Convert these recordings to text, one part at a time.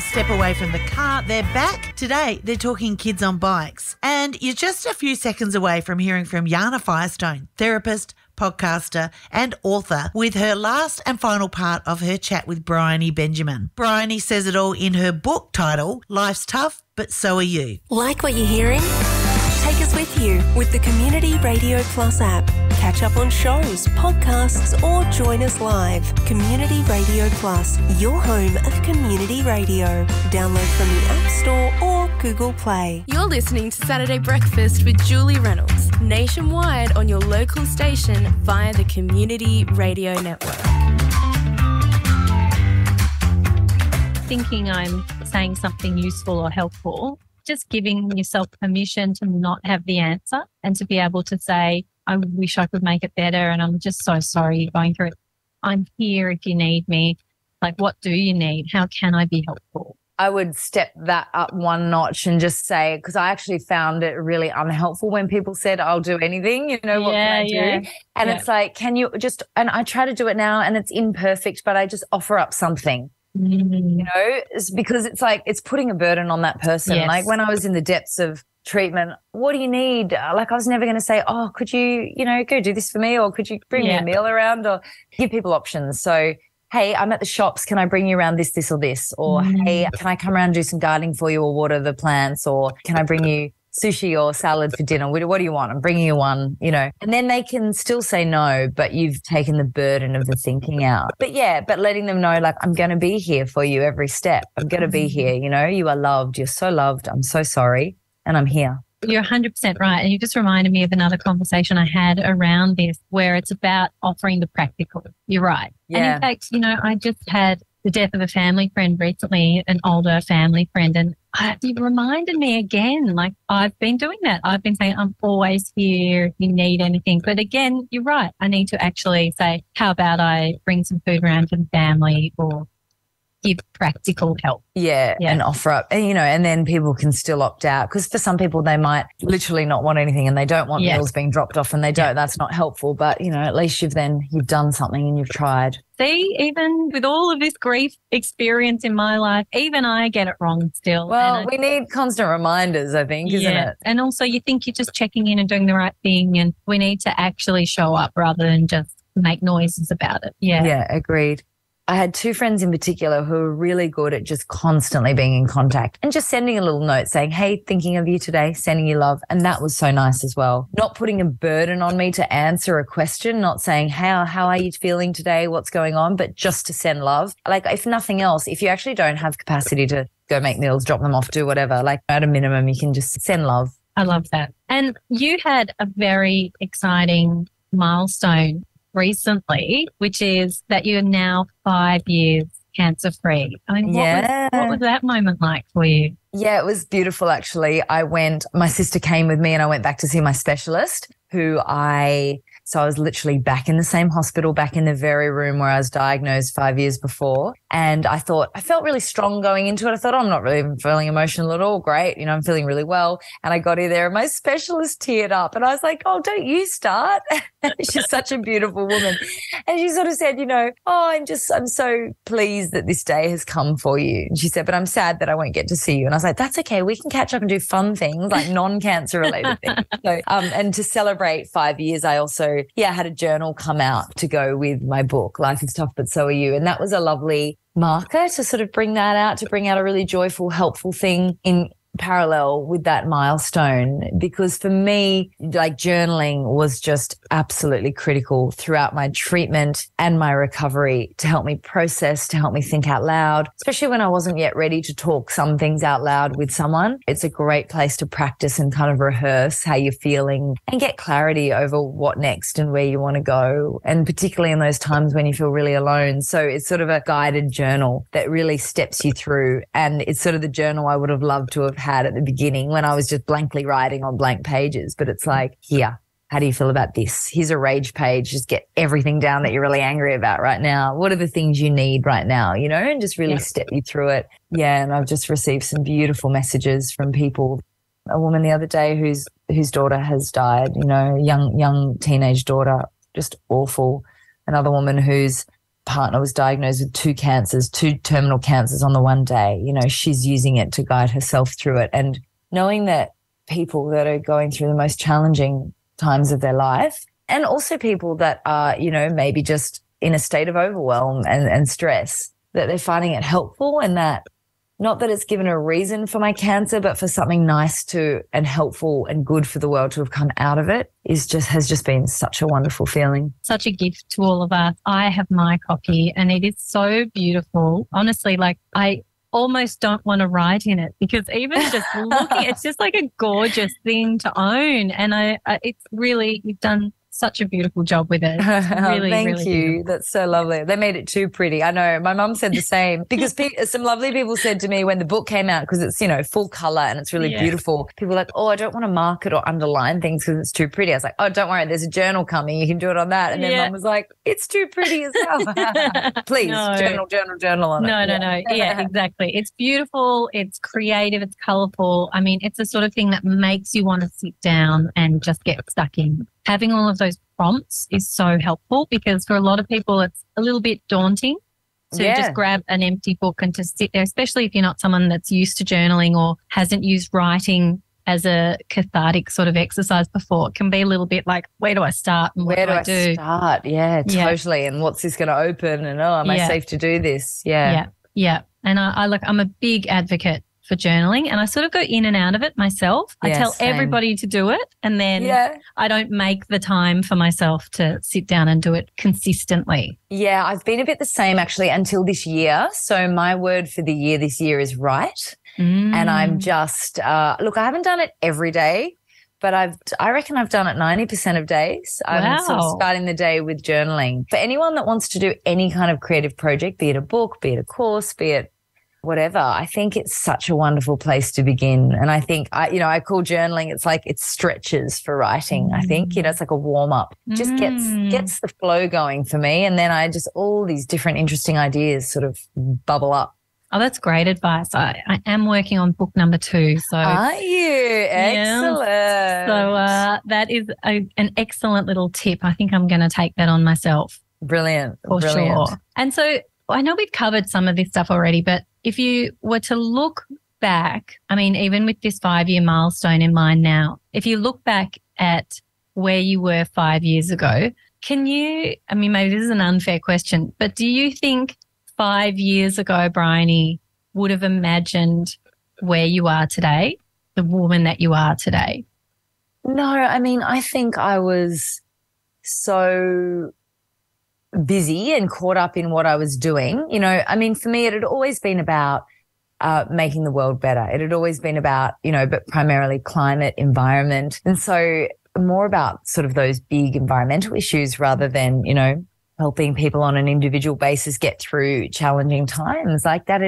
step away from the car. They're back. Today, they're talking kids on bikes. And you're just a few seconds away from hearing from Jana Firestone, therapist, podcaster and author, with her last and final part of her chat with Bryony Benjamin. Bryony says it all in her book title, Life's Tough, But So Are You. Like what you're hearing? Take us with you with the Community Radio Plus app. Catch up on shows, podcasts, or join us live. Community Radio Plus, your home of community radio. Download from the App Store or Google Play. You're listening to Saturday Breakfast with Julie Reynolds, nationwide on your local station via the Community Radio Network. Thinking I'm saying something useful or helpful, just giving yourself permission to not have the answer and to be able to say, I wish I could make it better and I'm just so sorry you're going through it. I'm here if you need me. Like, what do you need? How can I be helpful? I would step that up one notch and just say, because I actually found it really unhelpful when people said, I'll do anything, what can I do? And it's like, can you just, and I try to do it now and it's imperfect, but I just offer up something. It's because it's like it's putting a burden on that person. Yes. Like when I was in the depths of treatment, what do you need? Like I was never going to say, oh, could you, go do this for me, or could you bring me a meal around, or give people options. So, hey, I'm at the shops. Can I bring you around this, or this? Or, hey, can I come around and do some gardening for you or water the plants? Or can I bring you sushi or salad for dinner? What do you want? I'm bringing you one, And then they can still say no, but you've taken the burden of the thinking out. But letting them know, like, I'm going to be here for you every step. I'm going to be here, You are loved. You're so loved. I'm so sorry. And I'm here. You're 100% right. And you just reminded me of another conversation I had around this where it's about offering the practical. You're right. Yeah. And in fact, I just had the death of a family friend recently, an older family friend, and it reminded me again, like I've been doing that. I've been saying, I'm always here if you need anything. But again, you're right. I need to actually say, how about I bring some food around for the family or give practical help. Yeah, and offer up, and then people can still opt out, because for some people they might literally not want anything and they don't want meals being dropped off and they don't. That's not helpful, but, at least you've done something and you've tried. See, even with all of this grief experience in my life, even I get it wrong still. Well, we need constant reminders, I think, isn't it? And also you think you're just checking in and doing the right thing, and we need to actually show up rather than just make noises about it. Yeah. Yeah, agreed. I had two friends in particular who were really good at just constantly being in contact and just sending a little note saying, hey, thinking of you today, sending you love. And that was so nice as well. Not putting a burden on me to answer a question, not saying, how are you feeling today? What's going on? But just to send love. Like, if nothing else, if you actually don't have capacity to go make meals, drop them off, do whatever, like at a minimum, you can just send love. I love that. And you had a very exciting milestone recently, which is that you're now 5 years cancer-free. I mean, what was that moment like for you? Yeah, it was beautiful, actually. My sister came with me and I went back to see my specialist, so I was literally back in the same hospital, back in the very room where I was diagnosed 5 years before. And I felt really strong going into it. I thought, I'm not really even feeling emotional at all. Great. I'm feeling really well. And I got in there and my specialist teared up and I was like, oh, don't you start? She's such a beautiful woman. And she sort of said, I'm so pleased that this day has come for you. And she said, but I'm sad that I won't get to see you. And I was like, that's okay. We can catch up and do fun things, like non-cancer related things. So, and to celebrate 5 years, I also, had a journal come out to go with my book, Life is Tough, But So Are You. And that was a lovely marker to sort of bring that out, to bring out a really joyful, helpful thing in parallel with that milestone, because for me, like, journaling was just absolutely critical throughout my treatment and my recovery to help me process, to help me think out loud, especially when I wasn't yet ready to talk some things out loud with someone. It's a great place to practice and kind of rehearse how you're feeling and get clarity over what next and where you want to go, and particularly in those times when you feel really alone. So it's sort of a guided journal that really steps you through, and it's sort of the journal I would have loved to have had at the beginning when I was just blankly writing on blank pages. But it's like, here, how do you feel about this? Here's a rage page. Just get everything down that you're really angry about right now. What are the things you need right now, and just really step you through it. Yeah, and I've just received some beautiful messages from people. A woman the other day whose daughter has died, young teenage daughter, just awful. Another woman whose partner was diagnosed with 2 terminal cancers on the one day. You know, she's using it to guide herself through it. And knowing that people that are going through the most challenging times of their life, and also people that are, you know, maybe just in a state of overwhelm and stress, that they're finding it helpful, and that not that it's given a reason for my cancer, but for something nice to and helpful and good for the world to have come out of it has just been such a wonderful feeling. Such a gift to all of us. I have my copy and it is so beautiful. Honestly, like I almost don't want to write in it, because even just looking, it's just like a gorgeous thing to own. And it's really, you've done such a beautiful job with it. Really, Thank really you. beautiful. That's so lovely. They made it too pretty. I know. My mum said the same, because some lovely people said to me when the book came out, because it's, you know, full color and it's really beautiful. People were like, oh, I don't want to mark it or underline things because it's too pretty. I was like, oh, don't worry. There's a journal coming. You can do it on that. And then Mum was like, it's too pretty as well. Please, journal on it. No. Yeah, exactly. It's beautiful. It's creative. It's colorful. I mean, it's the sort of thing that makes you want to sit down and just get stuck in. Having all of those prompts is so helpful, because for a lot of people it's a little bit daunting to just grab an empty book and to sit there, especially if you're not someone that's used to journaling or hasn't used writing as a cathartic sort of exercise before. It can be a little bit like, where do I start and what do I do? Start? Yeah, totally. And what's this going to open? And am I safe to do this? Yeah. And I'm a big advocate for journaling, and I sort of go in and out of it myself. I tell everybody to do it, and then I don't make the time for myself to sit down and do it consistently. Yeah, I've been a bit the same actually until this year. So my word for the year this year is write. And I'm just, look, I haven't done it every day, but I reckon I've done it 90% of days. I'm sort of starting the day with journaling. For anyone that wants to do any kind of creative project, be it a book, be it a course, be it whatever, I think it's such a wonderful place to begin. And I think, I call journaling, it's like it stretches for writing. I think, it's like a warm up, just gets the flow going for me. And then all these different interesting ideas sort of bubble up. Oh, that's great advice. I am working on book number 2. So are you? Excellent. So that is an excellent little tip. I think I'm going to take that on myself. Brilliant. For sure. And so I know we've covered some of this stuff already, but if you were to look back, I mean, even with this 5-year milestone in mind now, if you look back at where you were 5 years ago, maybe this is an unfair question, but do you think 5 years ago, Bryony would have imagined where you are today, the woman that you are today? No, I mean, I think I was so busy and caught up in what I was doing. For me, it had always been about making the world better. It had always been about, but primarily climate, environment. And so more about sort of those big environmental issues rather than, helping people on an individual basis get through challenging times like that.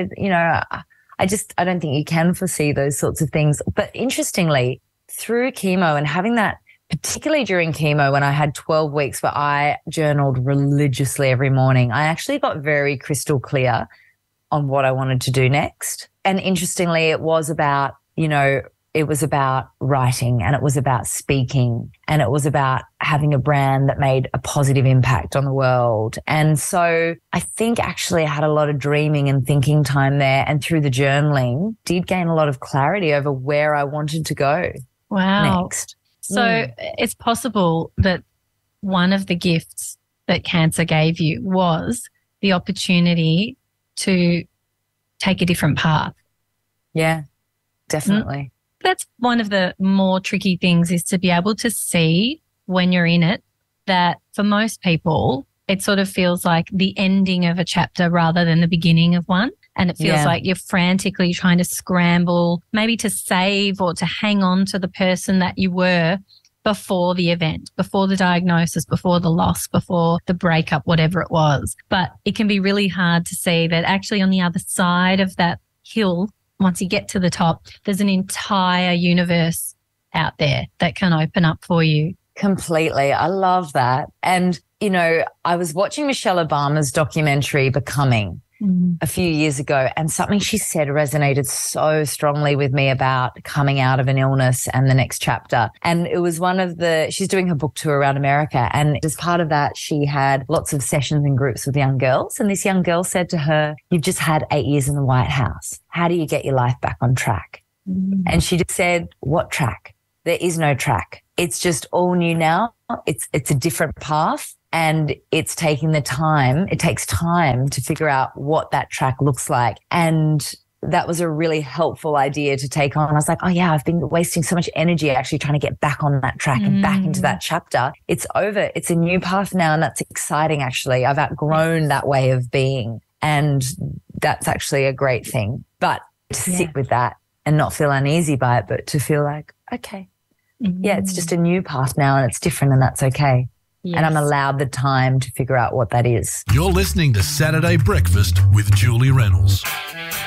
I don't think you can foresee those sorts of things. But interestingly, through chemo and having that, particularly during chemo when I had 12 weeks where I journaled religiously every morning, I actually got very crystal clear on what I wanted to do next. And interestingly, it was about writing, and it was about speaking, and it was about having a brand that made a positive impact on the world. And so I think actually I had a lot of dreaming and thinking time there, and through the journaling did gain a lot of clarity over where I wanted to go next. So it's possible that one of the gifts that cancer gave you was the opportunity to take a different path. Yeah, definitely. That's one of the more tricky things, is to be able to see when you're in it that for most people, it sort of feels like the ending of a chapter rather than the beginning of one. And it feels like you're frantically trying to scramble, maybe to save or to hang on to the person that you were before the event, before the diagnosis, before the loss, before the breakup, whatever it was. But it can be really hard to see that actually on the other side of that hill, once you get to the top, there's an entire universe out there that can open up for you. Completely. I love that. And, I was watching Michelle Obama's documentary, Becoming. a few years ago, and something she said resonated so strongly with me about coming out of an illness and the next chapter. And it was she's doing her book tour around America. And as part of that, she had lots of sessions and groups with young girls. And this young girl said to her, "You've just had 8 years in the White House. How do you get your life back on track?" And she just said, "What track? There is no track. It's just all new now. It's a different path. And it's taking it takes time to figure out what that track looks like." And that was a really helpful idea to take on. I was like, oh yeah, I've been wasting so much energy actually trying to get back on that track and back into that chapter. It's over. It's a new path now. And that's exciting, actually. I've outgrown that way of being. And that's actually a great thing. But to sit with that and not feel uneasy by it, but to feel like, okay, yeah, it's just a new path now and it's different and that's okay. Yes. And I'm allowed the time to figure out what that is. You're listening to Saturday Breakfast with Julie Reynolds.